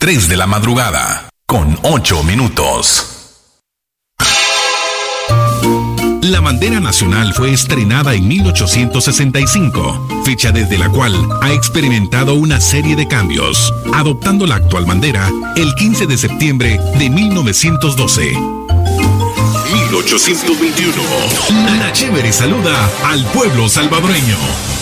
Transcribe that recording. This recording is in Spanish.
3 de la madrugada, con 8 minutos. La bandera nacional fue estrenada en 1865, fecha desde la cual ha experimentado una serie de cambios, adoptando la actual bandera el 15 de septiembre de 1912. 1821. La Chévere saluda al pueblo salvadoreño.